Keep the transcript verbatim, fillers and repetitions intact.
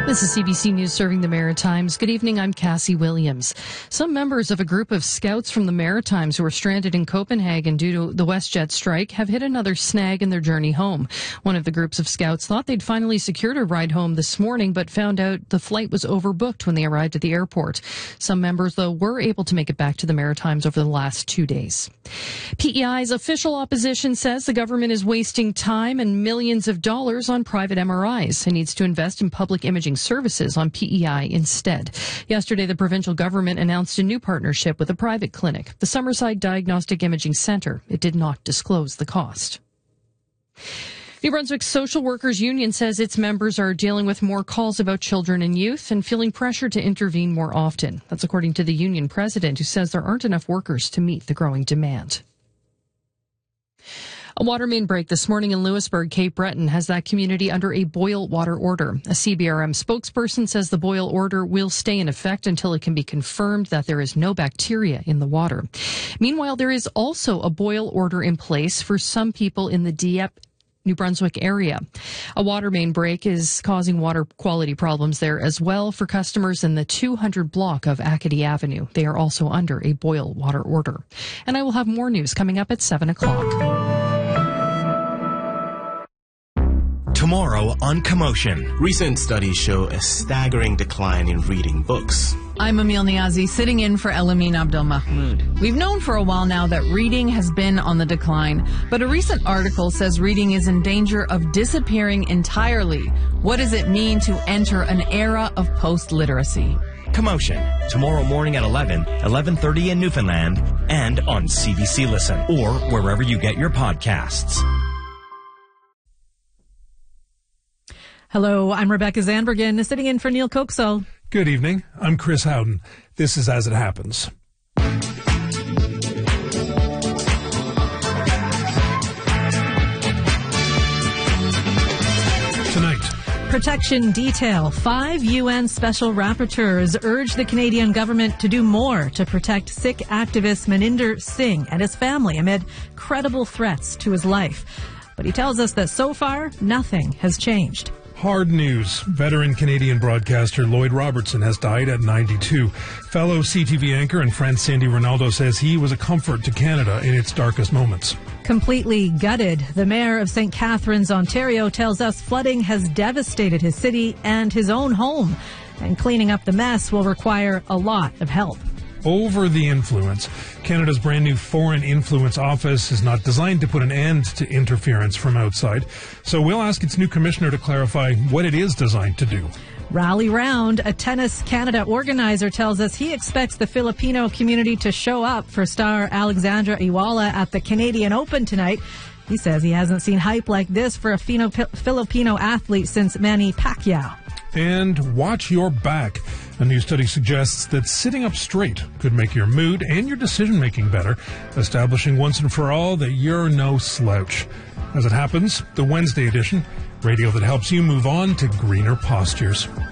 This is C B C News serving the Maritimes. Good evening, I'm Cassie Williams. Some members of a group of scouts from the Maritimes who were stranded in Copenhagen due to the WestJet strike have hit another snag in their journey home. One of the groups of scouts thought they'd finally secured a ride home this morning, but found out the flight was overbooked when they arrived at the airport. Some members, though, were able to make it back to the Maritimes over the last two days. P E I's official opposition says the government is wasting time and millions of dollars on private M R Is and needs to invest in public imaging services on P E I instead. Yesterday, the provincial government announced a new partnership with a private clinic, the Summerside Diagnostic Imaging Centre. It did not disclose the cost. New Brunswick Social Workers Union says its members are dealing with more calls about children and youth and feeling pressure to intervene more often. That's according to the union president, who says there aren't enough workers to meet the growing demand. A water main break this morning in Lewisburg, Cape Breton, has that community under a boil water order. A C B R M spokesperson says the boil order will stay in effect until it can be confirmed that there is no bacteria in the water. Meanwhile, there is also a boil order in place for some people in the Dieppe, New Brunswick area. A water main break is causing water quality problems there as well for customers in the two hundred block of Acadie Avenue. They are also under a boil water order. And I will have more news coming up at seven o'clock. Tomorrow on Commotion. Recent studies show a staggering decline in reading books. I'm Emil Niazi, sitting in for Elamin Abdel Mahmoud. We've known for a while now that reading has been on the decline, but a recent article says reading is in danger of disappearing entirely. What does it mean to enter an era of post-literacy? Commotion, tomorrow morning at eleven, eleven thirty in Newfoundland, and on C B C Listen, or wherever you get your podcasts. Hello, I'm Rebecca Zandbergen, sitting in for Neil Coxall. Good evening. I'm Chris Howden. This is As It Happens. Tonight, Protection detail. Five U N special rapporteurs urge the Canadian government to do more to protect Sikh activist Maninder Singh and his family amid credible threats to his life. But he tells us that so far, nothing has changed. hard news. Veteran Canadian broadcaster Lloyd Robertson has died at ninety-two. Fellow C T V anchor and friend Sandy Ronaldo says he was a comfort to Canada in its darkest moments. Completely gutted, the mayor of Saint Catharines, Ontario, tells us flooding has devastated his city and his own home, and cleaning up the mess will require a lot of help. Over the Influence. Canada's brand new Foreign Influence Office is not designed to put an end to interference from outside, so we'll ask its new commissioner to clarify what it is designed to do. Rally Round, a Tennis Canada organizer, tells us he expects the Filipino community to show up for star Alexandra Iwala at the Canadian Open tonight. He says he hasn't seen hype like this for a Filipino athlete since Manny Pacquiao. And watch your back. A new study suggests that sitting up straight could make your mood and your decision-making better, establishing once and for all that you're no slouch. As it happens, the Wednesday edition, radio that helps you move on to greener pastures.